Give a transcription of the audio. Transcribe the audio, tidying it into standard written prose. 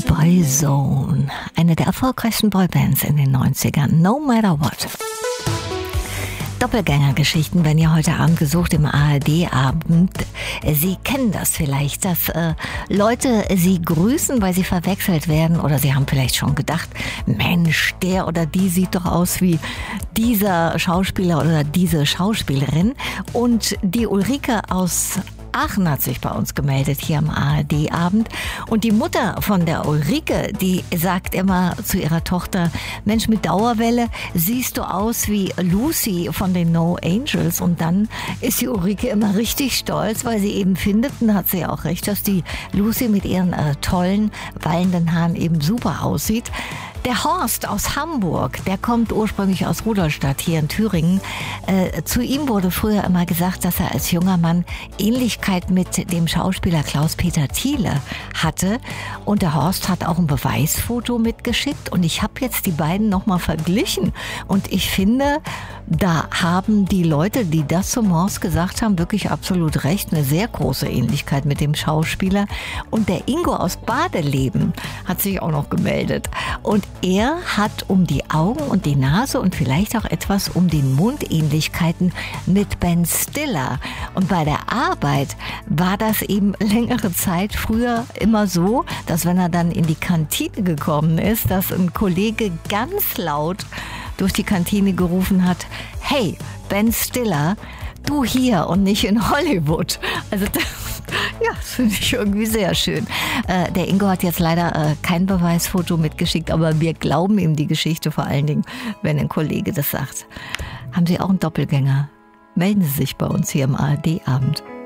Boyzone, eine der erfolgreichsten Boybands in den 90ern, No Matter What. Doppelgängergeschichten werden ja heute Abend gesucht im ARD-Abend. Sie kennen das vielleicht, dass Leute Sie grüßen, weil Sie verwechselt werden, oder Sie haben vielleicht schon gedacht, Mensch, der oder die sieht doch aus wie dieser Schauspieler oder diese Schauspielerin. Und die Ulrike aus Aachen hat sich bei uns gemeldet hier am ARD-Abend. Und die Mutter von der Ulrike, die sagt immer zu ihrer Tochter, Mensch, mit Dauerwelle siehst du aus wie Lucy von den No Angels. Und dann ist die Ulrike immer richtig stolz, weil sie eben findet, und hat sie auch recht, dass die Lucy mit ihren tollen, wallenden Haaren eben super aussieht. Der Horst aus Hamburg, der kommt ursprünglich aus Rudolstadt hier in Thüringen. Zu ihm wurde früher immer gesagt, dass er als junger Mann Ähnlichkeit mit dem Schauspieler Klaus-Peter Thiele hatte. Und der Horst hat auch ein Beweisfoto mitgeschickt. Und ich habe jetzt die beiden nochmal verglichen. Und ich finde, da haben die Leute, die das zum Horst gesagt haben, wirklich absolut recht. Eine sehr große Ähnlichkeit mit dem Schauspieler. Und der Ingo aus Badeleben hat sich auch noch gemeldet. Und er hat um die Augen und die Nase und vielleicht auch etwas um den Mund Ähnlichkeiten mit Ben Stiller. Und bei der Arbeit war das eben längere Zeit früher immer so, dass wenn er dann in die Kantine gekommen ist, dass ein Kollege ganz laut durch die Kantine gerufen hat, hey, Ben Stiller, du hier und nicht in Hollywood. Also ja, das finde ich irgendwie sehr schön. Der Ingo hat jetzt leider kein Beweisfoto mitgeschickt, aber wir glauben ihm die Geschichte, vor allen Dingen, wenn ein Kollege das sagt. Haben Sie auch einen Doppelgänger? Melden Sie sich bei uns hier im ARD-Abend.